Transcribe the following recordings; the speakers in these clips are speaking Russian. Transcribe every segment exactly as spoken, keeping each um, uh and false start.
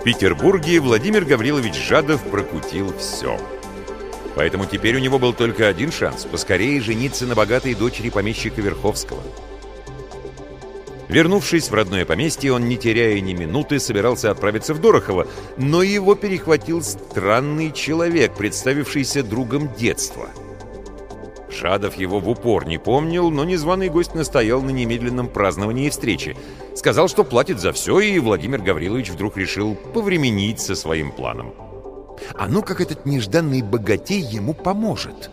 В Петербурге Владимир Гаврилович Жадов прокутил все. Поэтому теперь у него был только один шанс — поскорее жениться на богатой дочери помещика Верховского. Вернувшись в родное поместье, он, не теряя ни минуты, собирался отправиться в Дорохово, но его перехватил странный человек, представившийся другом детства. Жадов его в упор не помнил, но незваный гость настоял на немедленном праздновании встречи. Сказал, что платит за все, и Владимир Гаврилович вдруг решил повременить со своим планом. А ну как этот нежданный богатей ему поможет?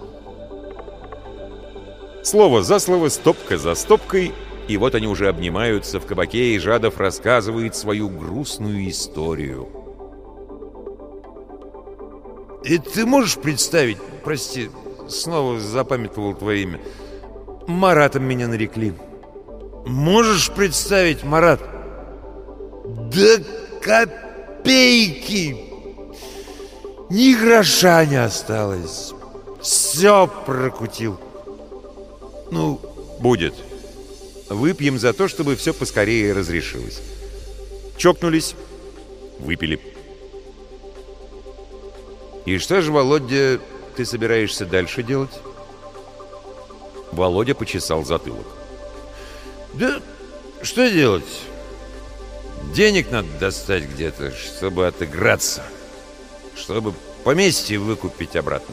Слово за слово, стопка за стопкой, и вот они уже обнимаются в кабаке, и Жадов рассказывает свою грустную историю. И ты можешь представить, прости, снова запамятовал твое имя, Маратом меня нарекли. Можешь представить, Марат? Да копейки! Ни гроша не осталось. Все прокутил. Ну, будет. Выпьем за то, чтобы все поскорее разрешилось. Чокнулись, выпили. И что же, Володя, ты собираешься дальше делать? Володя почесал затылок. Да что делать? Денег надо достать где-то, чтобы отыграться. Чтобы поместье выкупить обратно.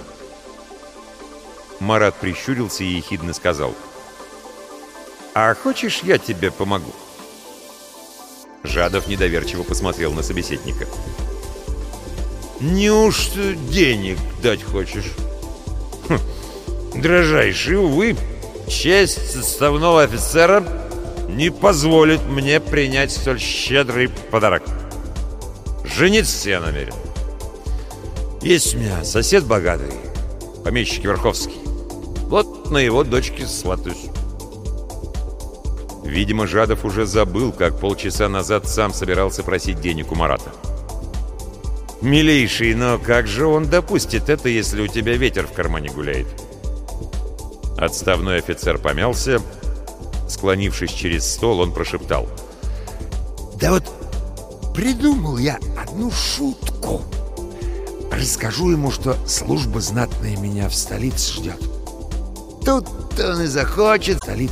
Марат прищурился и ехидно сказал: «А хочешь, я тебе помогу?» Жадов недоверчиво посмотрел на собеседника. «Неужто денег дать хочешь?» хм, «Дрожайший, увы, честь отставного офицера не позволит мне принять столь щедрый подарок. Жениться я намерен. Есть у меня сосед богатый, помещик Верховский. Вот на его дочке сватаюсь». Видимо, Жадов уже забыл, как полчаса назад сам собирался просить денег у Марата. «Милейший, но как же он допустит это, если у тебя ветер в кармане гуляет?» Отставной офицер помялся. Склонившись через стол, он прошептал: «Да вот придумал я одну шутку. Расскажу ему, что служба знатная меня в столице ждет. Тут он и захочет в столице